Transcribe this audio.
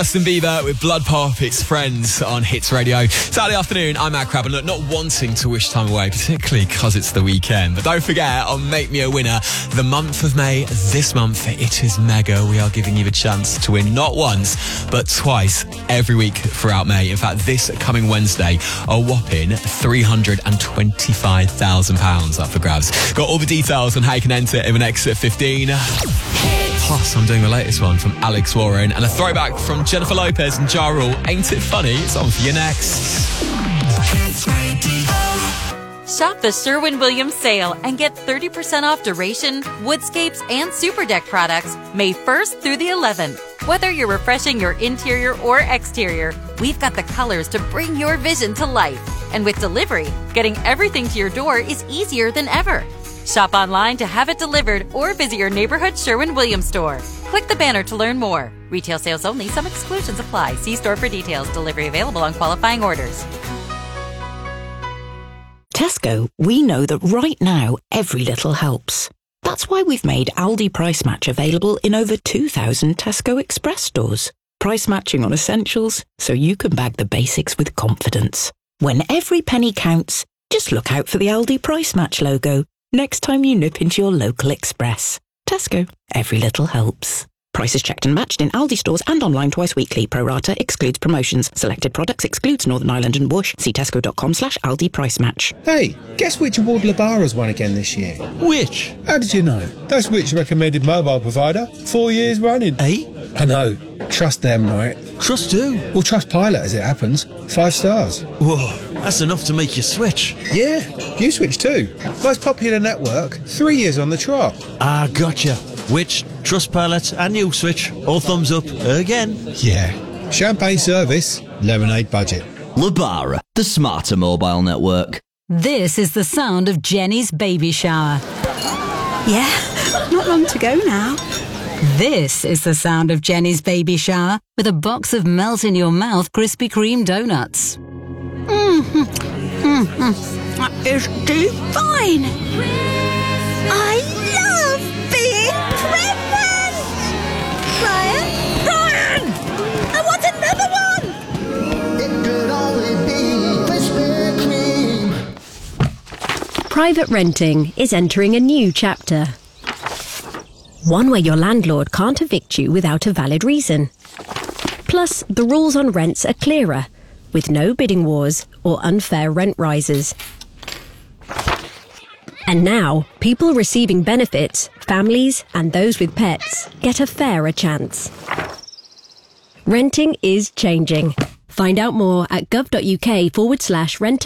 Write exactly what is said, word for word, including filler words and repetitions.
Justin Bieber with Blood Pop, it's Friends on Hits Radio. Saturday afternoon, I'm Matt Crab, and look, not wanting to wish time away, particularly because it's the weekend, but don't forget, on Make Me a Winner, the month of May, this month, it is mega. We are giving you the chance to win not once, but twice every week throughout May. In fact, this coming Wednesday, a whopping three hundred twenty-five thousand pounds up for grabs. Got all the details on how you can enter in the next fifteen. Plus, I'm doing the latest one from Alex Warren and a throwback from Jennifer Lopez and Ja Rule. Ain't It Funny? It's on for you next. Shop the Sherwin-Williams sale and get thirty percent off Duration, Woodscapes, and Super Deck products May first through the eleventh. Whether you're refreshing your interior or exterior, we've got the colors to bring your vision to life. And with delivery, getting everything to your door is easier than ever. Shop online to have it delivered or visit your neighborhood Sherwin-Williams store. Click the banner to learn more. Retail sales only. Some exclusions apply. See store for details. Delivery available on qualifying orders. Tesco, we know that right now, every little helps. That's why we've made Aldi Price Match available in over two thousand Tesco Express stores. Price matching on essentials, so you can bag the basics with confidence. When every penny counts, just look out for the Aldi Price Match logo next time you nip into your local Express. Tesco, every little helps. Prices checked and matched in Aldi stores and online twice weekly. Pro rata excludes promotions. Selected products excludes Northern Ireland and Bush. See tesco.com slash Aldi Price Match. Hey, guess which award Lebara's won again this year? Which? How did you know? That's which recommended mobile provider. Four years running. Eh? I know. Trust them, right? Trust who? Well, trust Pilot as it happens. Five stars. Whoa, that's enough to make you switch. Yeah, you switch too. Most popular network. Three years on the trot. Ah, gotcha. Which, Trustpilot and you switch, all thumbs up again. Yeah. Champagne service, lemonade budget. Lebara, the smarter mobile network. This is the sound of Jenny's baby shower. Yeah, not long to go now. This is the sound of Jenny's baby shower with a box of melt-in-your-mouth Krispy Kreme donuts. Mmm, mmm, that is divine. I love being pregnant. Brian, Brian, I want another one. It could only be Krispy Kreme. Private renting is entering a new chapter. One where your landlord can't evict you without a valid reason. Plus, the rules on rents are clearer, with no bidding wars or unfair rent rises. And now, people receiving benefits, families and those with pets, get a fairer chance. Renting is changing. Find out more at gov.uk forward slash rent